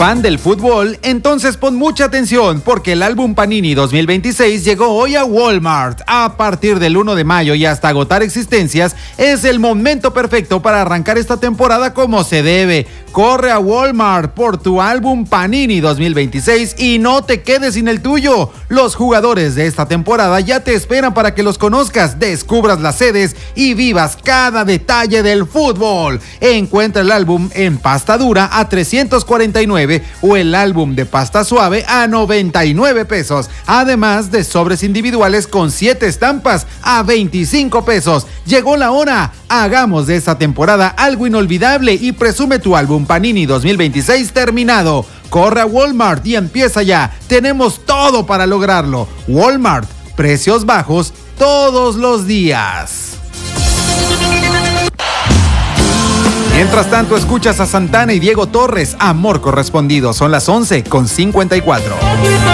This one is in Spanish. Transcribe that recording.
¿Fan del fútbol? Entonces pon mucha atención porque el álbum Panini 2026 llegó hoy a Walmart. A partir del 1 de mayo y hasta agotar existencias, es el momento perfecto para arrancar esta temporada como se debe. Corre a Walmart por tu álbum Panini 2026 y no te quedes sin el tuyo. Los jugadores de esta temporada ya te esperan para que los conozcas, descubras las sedes y vivas cada detalle del fútbol. Encuentra el álbum en pasta dura a $349 o el álbum de pasta suave a $99, además de sobres individuales con 7 estampas a $25. Llegó la hora, hagamos de esta temporada algo inolvidable y presume tu álbum Panini 2026 terminado. Corre a Walmart y empieza ya, tenemos todo para lograrlo. Walmart, precios bajos todos los días. Mientras tanto, escuchas a Santana y Diego Torres, Amor Correspondido. Son las 11:54.